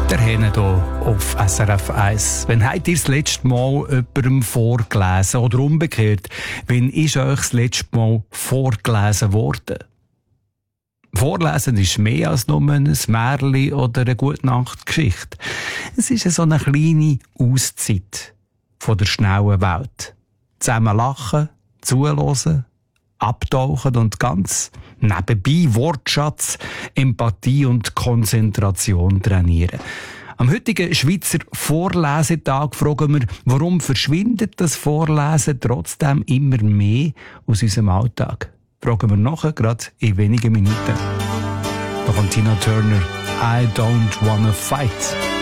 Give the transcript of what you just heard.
Der Henne hier auf SRF 1. Wenn habt ihr das letzte Mal jemandem vorgelesen? Oder umgekehrt, wenn ist euch das letzte Mal vorgelesen worden? Vorlesen ist mehr als nur ein Märchen oder eine Gute-Nacht-Geschichte. Es ist so eine kleine Auszeit von der schnellen Welt. Zusammen lachen, zuhören, abtauchen und ganz nebenbei Wortschatz, Empathie und Konzentration trainieren. Am heutigen Schweizer Vorlesetag fragen wir, warum verschwindet das Vorlesen trotzdem immer mehr aus unserem Alltag? Fragen wir nachher, gerade in wenigen Minuten. Da kommt Tina Turner, I don't wanna fight.